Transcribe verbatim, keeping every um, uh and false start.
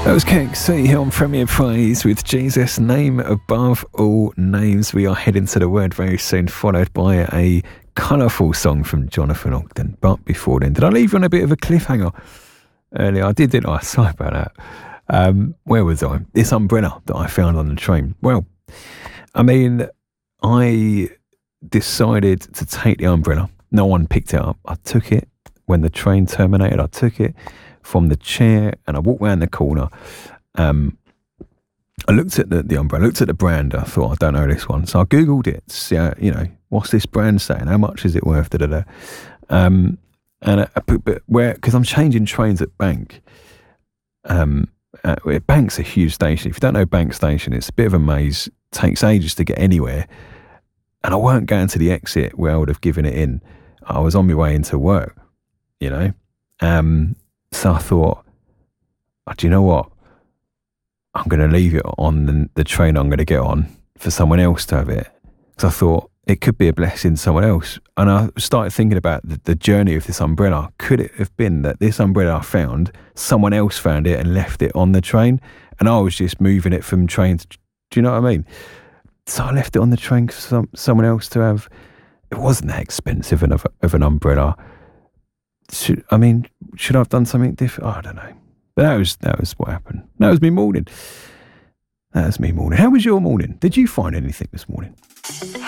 That was K X C here on Premier Praise with Jesus, name above all names. We are heading to the word very soon, followed by a colourful song from Jonathan Ogden. But before then, did I leave you on a bit of a cliffhanger earlier? I did, didn't I? Sorry about that. Um, where was I? This umbrella that I found on the train. Well, I mean, I decided to take the umbrella. No one picked it up. I took it when the train terminated. I took it from the chair and I walked round the corner. Um, I looked at the, the umbrella, looked at the brand. I thought, I don't know this one. So I Googled it, see how, you know, what's this brand saying? How much is it worth? Da, da, da. Um, and I, but, but where, because I'm changing trains at Bank. Um, uh, Bank's a huge station. If you don't know Bank Station, it's a bit of a maze. Takes ages to get anywhere. And I weren't going to the exit where I would have given it in. I was on my way into work, you know. Um, so I thought, oh, do you know what? I'm going to leave it on the, the train I'm going to get on for someone else to have it. Because I thought it could be a blessing to someone else. And I started thinking about the, the journey of this umbrella. Could it have been that this umbrella I found, someone else found it and left it on the train? And I was just moving it from train to, do you know what I mean? So I left it on the train for some, someone else to have. It wasn't that expensive of, of an umbrella. Should, I mean, should I have done something different? Oh, I don't know. But that was that was what happened. That was me morning. That was me morning. How was your morning? Did you find anything this morning?